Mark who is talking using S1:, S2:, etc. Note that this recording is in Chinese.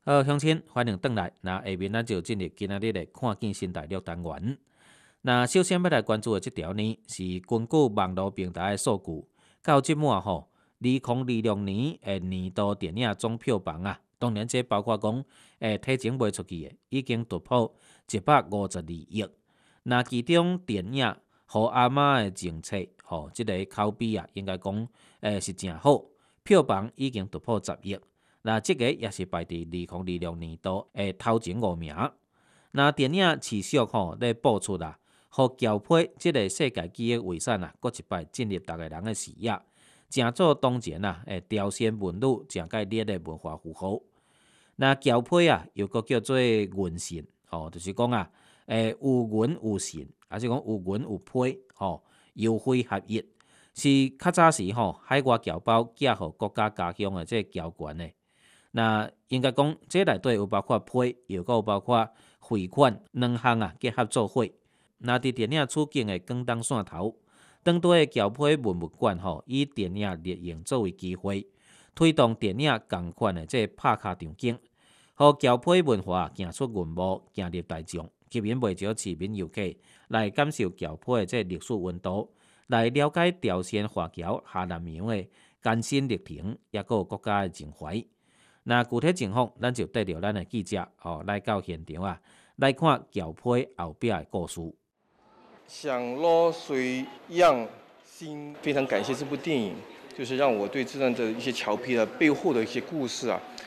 S1: 好，乡亲，欢迎回来。那下面咱就进入今仔日的看见新大陆单元。那首先要来关注的这条呢，是根据网络平台的数据，到即满吼，2026年的年度电影总票房啊，当然这包括讲提前卖出去的，已经突破152亿。那其中电影《予阿妈的政策》吼，即个口碑啊，应该讲是真好，票房已经突破10亿。那这个也是排伫2026年度的头前5名。那电影持续吼咧播出啦，互交配即个世界级的遗产啊，搁一摆进入大家人的视野，正做当前啊，朝鲜文女正解列的文化符号。那交配啊，又搁叫做允信，吼，就是讲啊，有允有信，还是讲有允有配，吼，有非合一，是较早时吼海外侨胞寄互国家家乡的这交权的。那应该讲，这内底有包括配，又有包括汇款两项啊结合做伙。那伫电影处境的广东线头，当地的侨配文物馆吼，以电影列印作为机会，推动电影共款的这拍卡场景，互侨配文化行出云雾，行入大众，吸引袂少市民游客来感受侨配的这历史温度，来了解朝鲜华侨下南洋的艰辛历程，也有国家的情怀。那具体情况，咱就带着咱的记者来到现场啊，来看侨配后壁的故事。
S2: 想落水样心，非常感谢这部电影，就是让我对这段的一些侨批的背后的一些故事啊，